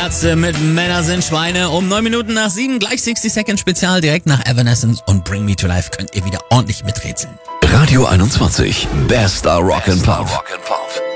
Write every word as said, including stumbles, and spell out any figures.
Ärzte mit Männer sind Schweine. Um neun Minuten nach sieben, gleich sixty Second Spezial, direkt nach Evanescence und Bring Me to Life könnt ihr wieder ordentlich miträtseln. Radio einundzwanzig, Bester Rock and Pop.